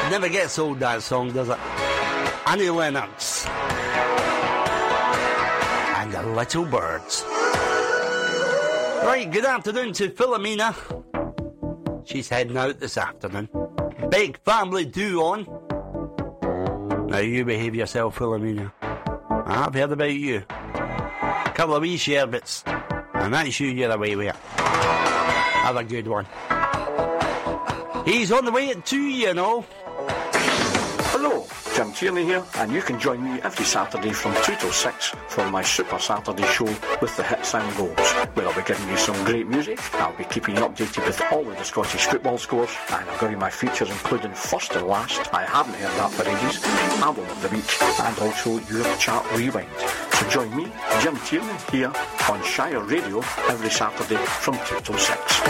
never gets old, that song, does it? Annie Lennox and the Little Birds. Right, good afternoon to Philomena. She's heading out this afternoon. Big family do on. Now you behave yourself, Philomena. I've heard about you. A couple of wee sherbets, and that's you you're away with. Have a good one. He's on the way at 2, you know. Hello, Jim Tierney here, and you can join me every Saturday from 2 till 6 for my Super Saturday show with the hits and goals, where I'll be giving you some great music. I'll be keeping you updated with all of the Scottish football scores, and I'll give you my features including first and last, I haven't heard that for ages, album of the week, and also your chart rewind. So join me, Jim Tierney, here on Shire Radio every Saturday from 2 till 6.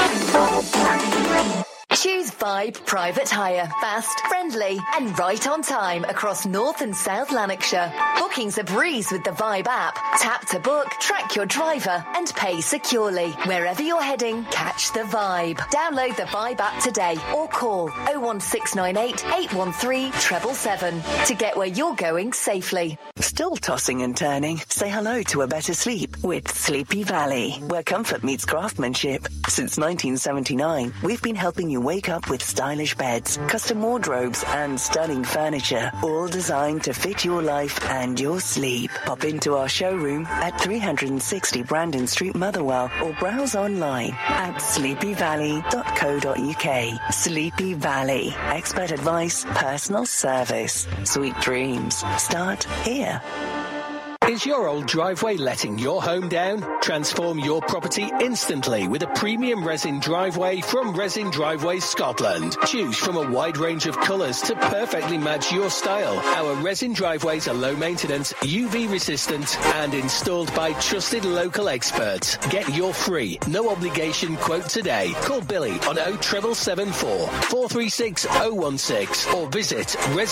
Choose Vibe Private Hire. Fast, friendly and right on time across North and South Lanarkshire. Booking's a breeze with the Vibe app. Tap to book, track your driver and pay securely. Wherever you're heading, catch the Vibe. Download the Vibe app today or call 01698 813 777 to get where you're going safely. Still tossing and turning? Say hello to a better sleep with Sleepy Valley, where comfort meets craftsmanship. Since 1979, we've been helping you wake up with stylish beds, custom wardrobes and stunning furniture, all designed to fit your life and your sleep. Pop into our showroom at 360 Brandon Street, Motherwell, or browse online at sleepyvalley.co.uk. Sleepy Valley. Expert advice, personal service. Sweet dreams start here. Is your old driveway letting your home down? Transform your property instantly with a premium resin driveway from Resin Driveways Scotland. Choose from a wide range of colours to perfectly match your style. Our resin driveways are low maintenance, UV resistant and installed by trusted local experts. Get your free, no obligation quote today. Call Billy on 07774 436 016 or visit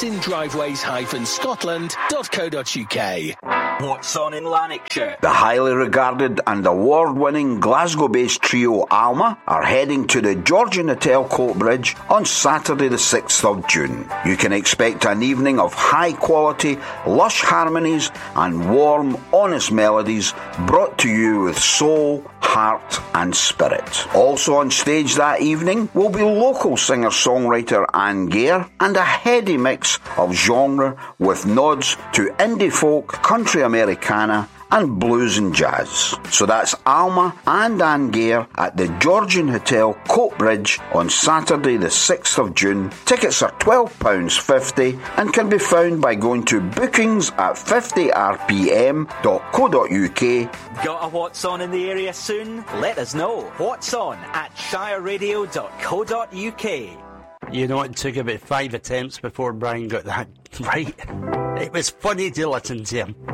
resindriveways-scotland.co.uk. What's on in Lanarkshire? The highly regarded and award-winning Glasgow-based trio Alma are heading to the Georgian Hotel Coatbridge on Saturday the 6th of June. You can expect an evening of high-quality, lush harmonies and warm, honest melodies brought to you with soul, heart and spirit. Also on stage that evening will be local singer-songwriter Anne Gare and a heady mix of genre with nods to indie folk, country Americana and blues and jazz. So that's Alma and Anne Gare at the Georgian Hotel Coatbridge on Saturday the 6th of June. Tickets are £12.50 and can be found by going to bookings at 50rpm.co.uk. Got a What's On in the area soon? Let us know. What's On at shireradio.co.uk. You know, it took about 5 attempts before Brian got that right. It was funny to listen to him.